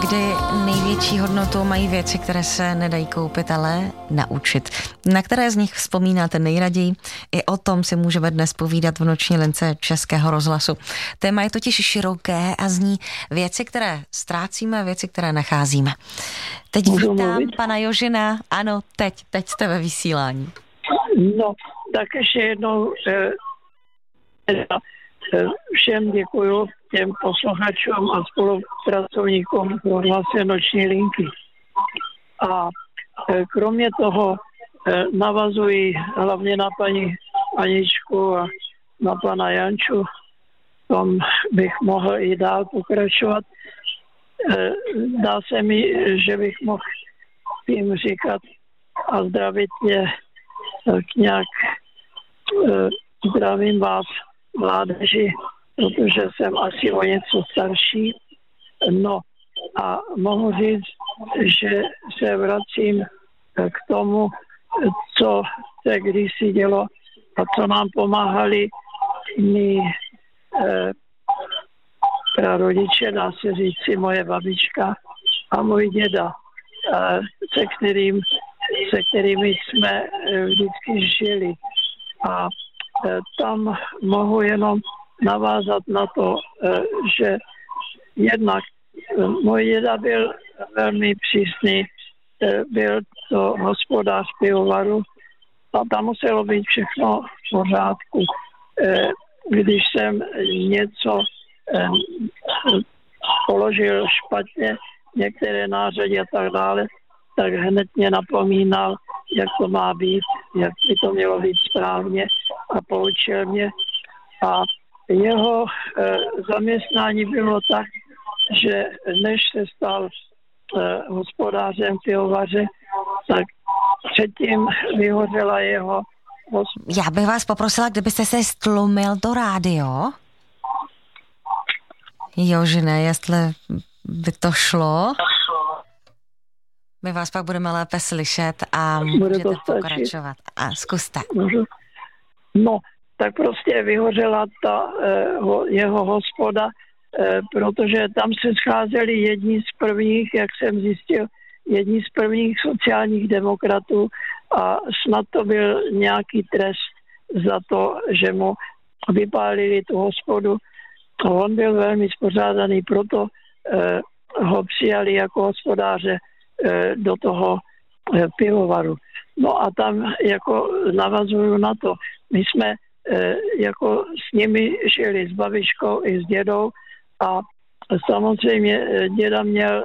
Kdy největší hodnotu mají věci, které se nedají koupit, ale naučit. Na které z nich vzpomínáte nejraději? I o tom si můžeme dnes povídat v noční lince Českého rozhlasu. Téma je totiž široké a zní věci, které ztrácíme, věci, které nacházíme. Teď vítám pana Jožina. Ano, teď jste ve vysílání. No, tak ještě jednou všem děkuju, těm posluchačům a spolupracovníkům vlastně noční linky. A kromě toho navazuji hlavně na paní Aničku a na pana Janču, tom bych mohl i dál pokračovat. Dá se mi, že bych mohl jim říkat a zdravit je tak nějak zdravím vás, mládeži, protože jsem asi o něco starší. No a mohu říct, že se vracím k tomu, co se kdysi dělo a co nám pomáhali mý prarodiče, dá se říci moje babička a můj děda, se kterými jsme vždycky žili. A tam mohu jenom navázat na to, že jednak můj děda byl velmi přísný, byl to hospodář pivovaru a tam muselo být všechno v pořádku. Když jsem něco položil špatně, některé nářady a tak dále, tak hned mě napomínal, jak to má být, jak by to mělo být správně a poučil mě. A jeho zaměstnání bylo tak, že než se stal hospodářem pivovaře, tak předtím vyhořela jeho Já bych vás poprosila, kdybyste se stlumil do rádio. Jožine, jestli by to šlo. My vás pak budeme lépe slyšet a můžete pokračovat. A zkuste. No, tak prostě vyhořela ta jeho hospoda, protože tam se scházeli jedni z prvních, jak jsem zjistil, jedni z prvních sociálních demokratů a snad to byl nějaký trest za to, že mu vypálili tu hospodu. On byl velmi spořádaný, proto ho přijali jako hospodáře do toho pivovaru. No a tam jako navazuju na to, my jsme jako s nimi žili s babičkou i s dědou a samozřejmě děda měl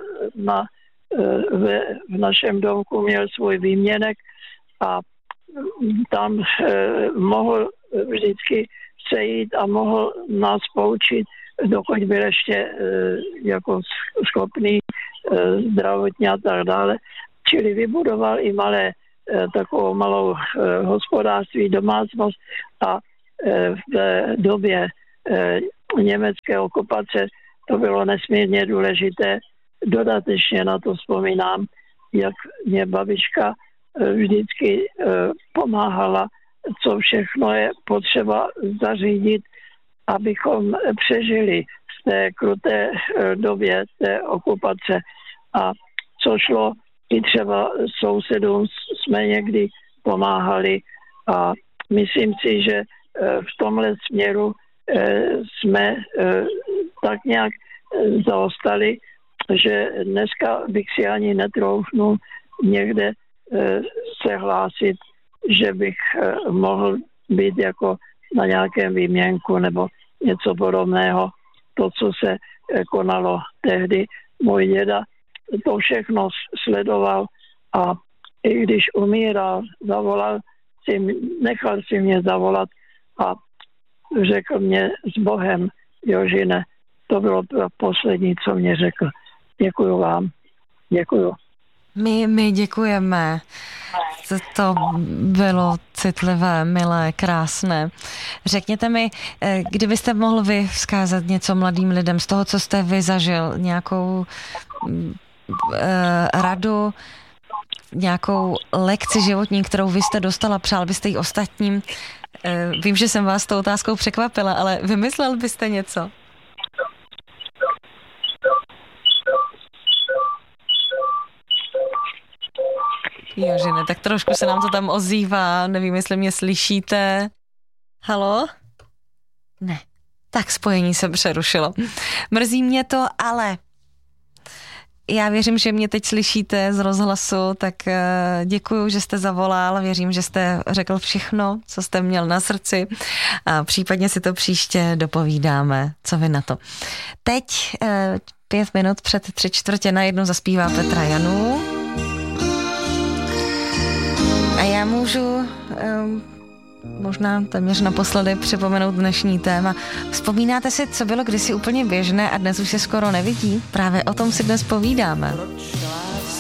v našem domku měl svůj výměnek a tam mohl vždycky sejít a mohl nás poučit, dokud byl ještě jako schopný zdravotně a tak dále. Čili vybudoval i takovou malou hospodářství, domácnost a v době německé okupace to bylo nesmírně důležité. Dodatečně na to vzpomínám, jak mě babička vždycky pomáhala, co všechno je potřeba zařídit, abychom přežili v té kruté době té okupace. A co šlo, i třeba sousedům jsme někdy pomáhali a myslím si, že v tomhle směru jsme tak nějak zaostali, že dneska bych si ani netroufnul někde se hlásit, že bych mohl být jako na nějakém výměnku nebo něco podobného. To, co se konalo tehdy, můj děda to všechno sledoval a i když umíral, nechal si mě zavolat a řekl mě s Bohem, Jožine, to bylo poslední, co mě řekl. Děkuju vám. Děkuju. My děkujeme. To bylo citlivé, milé, krásné. Řekněte mi, kdybyste mohl vy vzkázat něco mladým lidem z toho, co jste vy zažil, nějakou radu, nějakou lekci životní, kterou vy jste dostala, přál byste ji ostatním. Vím, že jsem vás s tou otázkou překvapila, ale vymyslel byste něco? Jo, že ne, tak trošku se nám to tam ozývá, nevím, jestli mě slyšíte. Halo? Ne, tak spojení se přerušilo. Mrzí mě to, ale já věřím, že mě teď slyšíte z rozhlasu, tak děkuju, že jste zavolal, věřím, že jste řekl všechno, co jste měl na srdci a případně si to příště dopovídáme. Co vy na to? Teď 5 minut před 3/4 zaspívá Petra Janů a já můžu možná téměř naposledy připomenout dnešní téma. Vzpomínáte si, co bylo kdysi úplně běžné a dnes už se skoro nevidí? Právě o tom si dnes povídáme.